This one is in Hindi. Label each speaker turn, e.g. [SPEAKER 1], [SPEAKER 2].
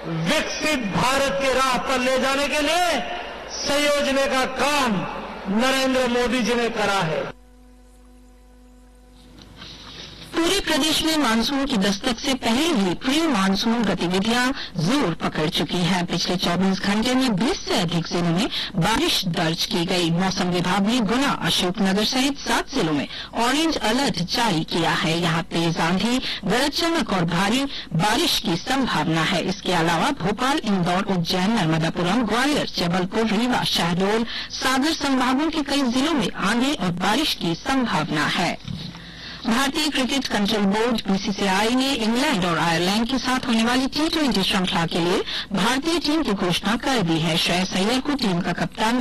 [SPEAKER 1] विकसित भारत के राह पर ले जाने के लिए संयोजने का काम नरेंद्र मोदी जी ने करा है।
[SPEAKER 2] पूरे प्रदेश में मानसून की दस्तक से पहले ही प्री मानसून गतिविधियां जोर पकड़ चुकी हैं। पिछले 24 घंटे में 20 से अधिक जिलों में बारिश दर्ज की गई। मौसम विभाग ने गुना, अशोकनगर सहित 7 जिलों में ऑरेंज अलर्ट जारी किया है। यहां तेज आंधी, गरज चमक और भारी बारिश की संभावना है। इसके अलावा भोपाल, इंदौर, उज्जैन, नर्मदापुरम, ग्वालियर, जबलपुर, रीवा, शहडोल, सागर संभागों के कई जिलों में आंधी और बारिश की संभावना है। भारतीय क्रिकेट कंट्रोल बोर्ड बीसीसीआई ने इंग्लैंड और आयरलैंड के साथ होने वाली T20 श्रृंखला के लिए भारतीय टीम की घोषणा कर दी है। श्रेयस अय्यर को टीम का कप्तान